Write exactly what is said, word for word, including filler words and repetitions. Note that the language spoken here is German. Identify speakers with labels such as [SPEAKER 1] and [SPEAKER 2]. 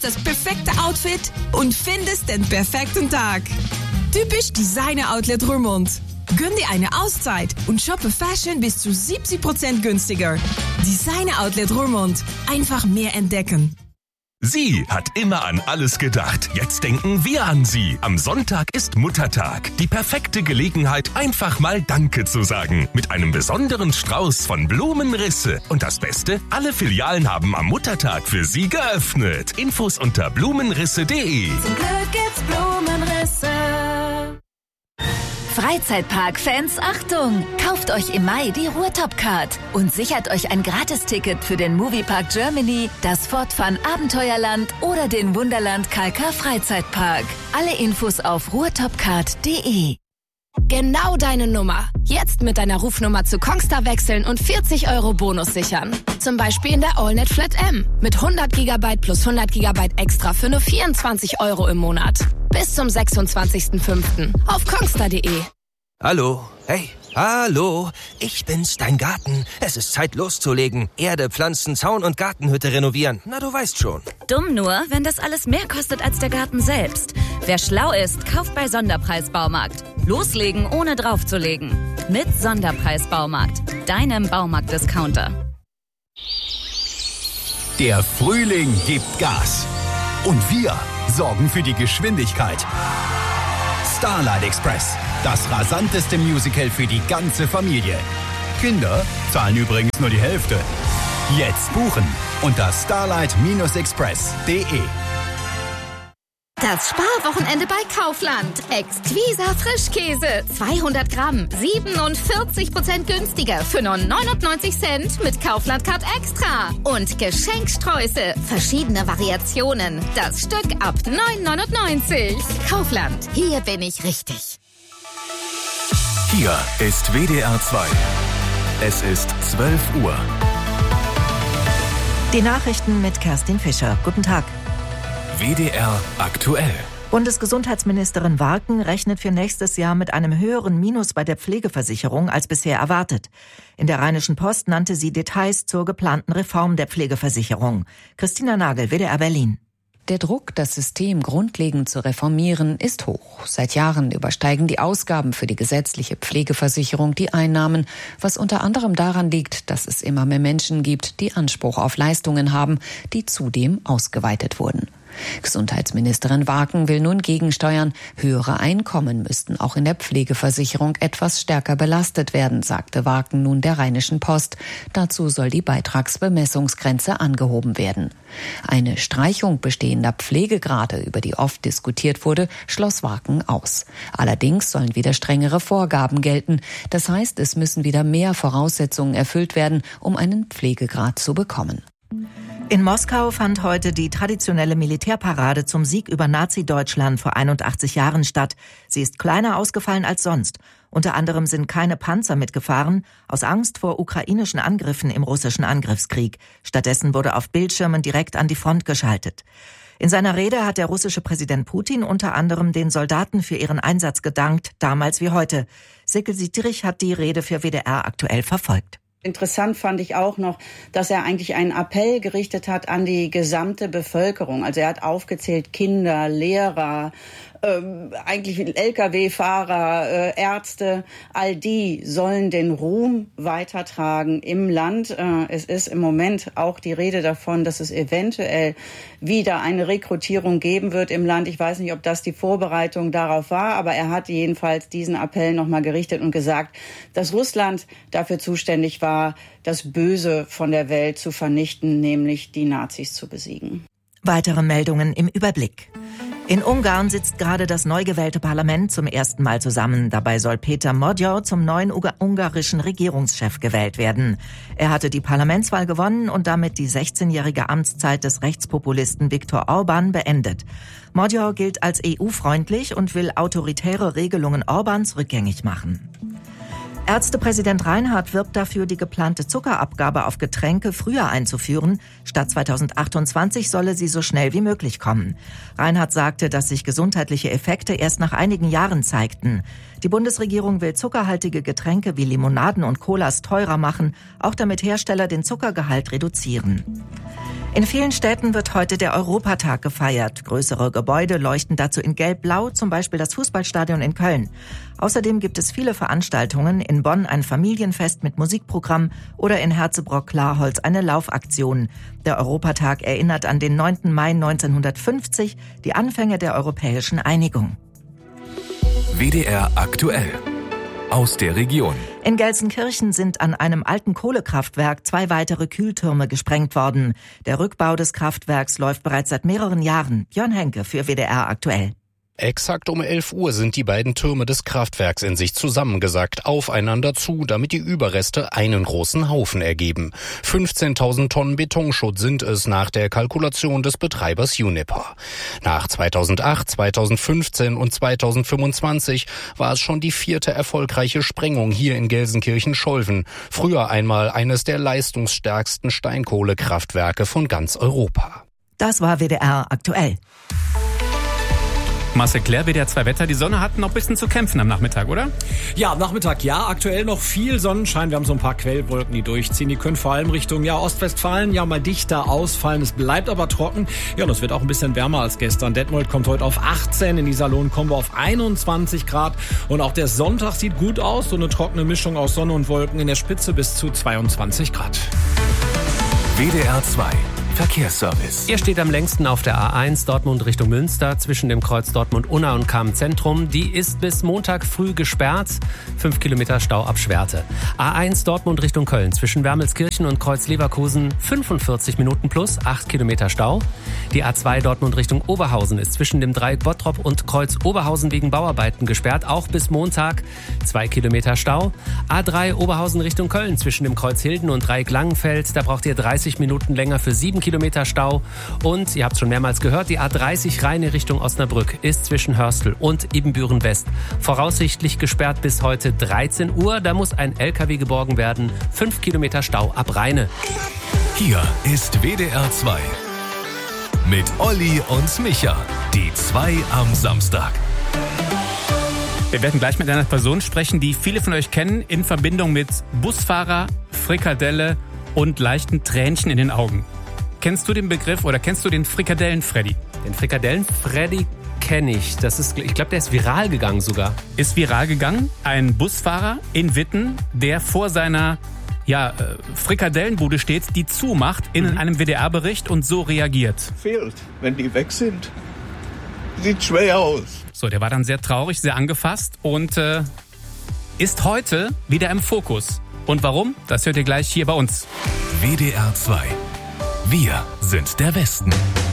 [SPEAKER 1] Das perfekte Outfit und findest den perfekten Tag. Typisch Designer Outlet Roermond. Gönn dir eine Auszeit und shoppe Fashion bis zu siebzig Prozent günstiger. Designer Outlet Roermond. Einfach mehr entdecken.
[SPEAKER 2] Sie hat immer an alles gedacht. Jetzt denken wir an Sie. Am Sonntag ist Muttertag. Die perfekte Gelegenheit, einfach mal Danke zu sagen. Mit einem besonderen Strauß von Blumenrisse. Und das Beste, alle Filialen haben am Muttertag für Sie geöffnet. Infos unter blumenrisse punkt de.
[SPEAKER 3] Zum Glück gibt's Blumenrisse.
[SPEAKER 4] Freizeitpark-Fans, Achtung! Kauft euch im Mai die Ruhrtop-Card und sichert euch ein Gratisticket für den Moviepark Germany, das Fortfun Abenteuerland oder den Wunderland Kalkar Freizeitpark. Alle Infos auf ruhrtopcard punkt de.
[SPEAKER 5] Genau deine Nummer. Jetzt mit deiner Rufnummer zu Kongstar wechseln und vierzig Euro Bonus sichern. Zum Beispiel in der AllNet Flat M mit hundert Gigabyte plus hundert Gigabyte extra für nur vierundzwanzig Euro im Monat. Bis zum sechsundzwanzigsten fünften auf kongstar punkt de.
[SPEAKER 6] Hallo, hey, hallo, ich bin's, dein Garten. Es ist Zeit loszulegen. Erde, Pflanzen, Zaun und Gartenhütte renovieren. Na, du weißt schon.
[SPEAKER 4] Dumm nur, wenn das alles mehr kostet als der Garten selbst. Wer schlau ist, kauft bei Sonderpreis Baumarkt. Loslegen, ohne draufzulegen. Mit Sonderpreis Baumarkt, deinem Baumarkt-Discounter.
[SPEAKER 7] Der Frühling gibt Gas. Und wir sorgen für die Geschwindigkeit. Starlight Express, das rasanteste Musical für die ganze Familie. Kinder zahlen übrigens nur die Hälfte. Jetzt buchen unter starlight express punkt de.
[SPEAKER 5] Das Sparwochenende bei Kaufland. Exquisa Frischkäse. zweihundert Gramm. siebenundvierzig Prozent günstiger für nur neunundneunzig Cent mit Kaufland Card Extra. Und Geschenksträuße. Verschiedene Variationen. Das Stück ab neun neunundneunzig. Kaufland. Hier bin ich richtig.
[SPEAKER 8] Hier ist W D R zwei. Es ist zwölf Uhr.
[SPEAKER 9] Die Nachrichten mit Kerstin Fischer. Guten Tag.
[SPEAKER 8] W D R aktuell.
[SPEAKER 9] Bundesgesundheitsministerin Warken rechnet für nächstes Jahr mit einem höheren Minus bei der Pflegeversicherung als bisher erwartet. In der Rheinischen Post nannte sie Details zur geplanten Reform der Pflegeversicherung. Christina Nagel, W D R Berlin.
[SPEAKER 10] Der Druck, das System grundlegend zu reformieren, ist hoch. Seit Jahren übersteigen die Ausgaben für die gesetzliche Pflegeversicherung die Einnahmen, was unter anderem daran liegt, dass es immer mehr Menschen gibt, die Anspruch auf Leistungen haben, die zudem ausgeweitet wurden. Gesundheitsministerin Warken will nun gegensteuern. Höhere Einkommen müssten auch in der Pflegeversicherung etwas stärker belastet werden, sagte Warken nun der Rheinischen Post. Dazu soll die Beitragsbemessungsgrenze angehoben werden. Eine Streichung bestehender Pflegegrade, über die oft diskutiert wurde, schloss Warken aus. Allerdings sollen wieder strengere Vorgaben gelten. Das heißt, es müssen wieder mehr Voraussetzungen erfüllt werden, um einen Pflegegrad zu bekommen.
[SPEAKER 9] In Moskau fand heute die traditionelle Militärparade zum Sieg über Nazi-Deutschland vor einundachtzig Jahren statt. Sie ist kleiner ausgefallen als sonst. Unter anderem sind keine Panzer mitgefahren, aus Angst vor ukrainischen Angriffen im russischen Angriffskrieg. Stattdessen wurde auf Bildschirmen direkt an die Front geschaltet. In seiner Rede hat der russische Präsident Putin unter anderem den Soldaten für ihren Einsatz gedankt, damals wie heute. Silke Dietrich hat die Rede für W D R aktuell verfolgt.
[SPEAKER 11] Interessant fand ich auch noch, dass er eigentlich einen Appell gerichtet hat an die gesamte Bevölkerung. Also er hat aufgezählt Kinder, Lehrer, ähm, eigentlich L K W-Fahrer, äh, Ärzte. All die sollen den Ruhm weitertragen im Land. Äh, es ist im Moment auch die Rede davon, dass es eventuell wieder eine Rekrutierung geben wird im Land. Ich weiß nicht, ob das die Vorbereitung darauf war, aber er hat jedenfalls diesen Appell nochmal gerichtet und gesagt, dass Russland dafür zuständig war, das Böse von der Welt zu vernichten, nämlich die Nazis zu besiegen.
[SPEAKER 9] Weitere Meldungen im Überblick. In Ungarn sitzt gerade das neu gewählte Parlament zum ersten Mal zusammen. Dabei soll Péter Magyar zum neuen ungarischen Regierungschef gewählt werden. Er hatte die Parlamentswahl gewonnen und damit die sechzehnjährige Amtszeit des Rechtspopulisten Viktor Orbán beendet. Magyar gilt als E U-freundlich und will autoritäre Regelungen Orbáns rückgängig machen. Ärztepräsident Reinhardt wirbt dafür, die geplante Zuckerabgabe auf Getränke früher einzuführen. Statt zweitausendachtundzwanzig solle sie so schnell wie möglich kommen. Reinhardt sagte, dass sich gesundheitliche Effekte erst nach einigen Jahren zeigten. Die Bundesregierung will zuckerhaltige Getränke wie Limonaden und Colas teurer machen, auch damit Hersteller den Zuckergehalt reduzieren. In vielen Städten wird heute der Europatag gefeiert. Größere Gebäude leuchten dazu in gelb-blau, zum Beispiel das Fußballstadion in Köln. Außerdem gibt es viele Veranstaltungen, in Bonn ein Familienfest mit Musikprogramm oder in Herzebrock-Klarholz eine Laufaktion. Der Europatag erinnert an den neunten Mai neunzehnhundertfünfzig, die Anfänge der europäischen Einigung.
[SPEAKER 8] W D R aktuell. Aus der Region.
[SPEAKER 9] In Gelsenkirchen sind an einem alten Kohlekraftwerk zwei weitere Kühltürme gesprengt worden. Der Rückbau des Kraftwerks läuft bereits seit mehreren Jahren. Björn Henke für W D R aktuell.
[SPEAKER 12] Exakt um elf Uhr sind die beiden Türme des Kraftwerks in sich zusammengesackt, aufeinander zu, damit die Überreste einen großen Haufen ergeben. fünfzehntausend Tonnen Betonschutt sind es nach der Kalkulation des Betreibers Uniper. Nach zweitausendacht, zweitausendfünfzehn und zweitausendfünfundzwanzig war es schon die vierte erfolgreiche Sprengung hier in Gelsenkirchen-Scholven. Früher einmal eines der leistungsstärksten Steinkohlekraftwerke von ganz Europa.
[SPEAKER 9] Das war W D R aktuell.
[SPEAKER 13] Marcel Claire, W D R zwei Wetter. Die Sonne hat noch ein bisschen zu kämpfen am Nachmittag, oder?
[SPEAKER 14] Ja, am Nachmittag ja. Aktuell noch viel Sonnenschein. Wir haben so ein paar Quellwolken, die durchziehen. Die können vor allem Richtung ja, Ostwestfalen ja mal dichter ausfallen. Es bleibt aber trocken. Ja, und es wird auch ein bisschen wärmer als gestern. Detmold kommt heute auf achtzehn. In Iserlohn kommen wir auf einundzwanzig Grad. Und auch der Sonntag sieht gut aus. So eine trockene Mischung aus Sonne und Wolken. In der Spitze bis zu zweiundzwanzig Grad.
[SPEAKER 8] W D R zwei Verkehrsservice.
[SPEAKER 15] Ihr steht am längsten auf der A eins Dortmund Richtung Münster zwischen dem Kreuz Dortmund-Unna und Kamen-Zentrum. Die ist bis Montag früh gesperrt. Fünf Kilometer Stau ab Schwerte. A eins Dortmund Richtung Köln zwischen Wermelskirchen und Kreuz Leverkusen fünfundvierzig Minuten plus, acht Kilometer Stau. Die A zwei Dortmund Richtung Oberhausen ist zwischen dem Dreieck Bottrop und Kreuz Oberhausen wegen Bauarbeiten gesperrt. Auch bis Montag zwei Kilometer Stau. A drei Oberhausen Richtung Köln zwischen dem Kreuz Hilden und Dreieck Langenfeld. Da braucht ihr dreißig Minuten länger für sieben Kilometer Stau. Und, ihr habt es schon mehrmals gehört, die A dreißig Rheine Richtung Osnabrück ist zwischen Hörstel und Ibbenbüren West voraussichtlich gesperrt bis heute dreizehn Uhr. Da muss ein L K W geborgen werden. fünf Kilometer Stau ab Rheine.
[SPEAKER 8] Hier ist W D R zwei. Mit Olli und Micha. Die zwei am Samstag.
[SPEAKER 13] Wir werden gleich mit einer Person sprechen, die viele von euch kennen, in Verbindung mit Busfahrer, Frikadelle und leichten Tränchen in den Augen. Kennst du den Begriff oder kennst du den Frikadellen-Freddy?
[SPEAKER 15] Den Frikadellen-Freddy kenne ich. Das ist, ich glaube, der ist viral gegangen sogar.
[SPEAKER 13] Ist viral gegangen. Ein Busfahrer in Witten, der vor seiner ja, Frikadellenbude steht, die zumacht in mhm. einem W D R-Bericht und so reagiert.
[SPEAKER 16] Fehlt, wenn die weg sind. Sieht schwer aus.
[SPEAKER 13] So, der war dann sehr traurig, sehr angefasst und äh, ist heute wieder im Fokus. Und warum? Das hört ihr gleich hier bei uns.
[SPEAKER 8] W D R zwei. Wir sind der Westen.